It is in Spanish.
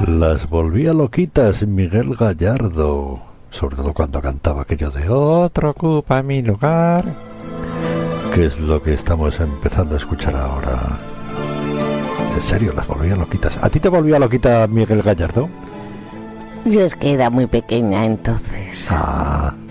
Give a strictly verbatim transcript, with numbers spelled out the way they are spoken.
Las volvía loquitas Miguel Gallardo, sobre todo cuando cantaba aquello de otro ocupa mi lugar, que es lo que estamos empezando a escuchar ahora. En serio, las volvía loquitas. ¿A ti te volvía loquita Miguel Gallardo? Yo es que era muy pequeña entonces. Ah,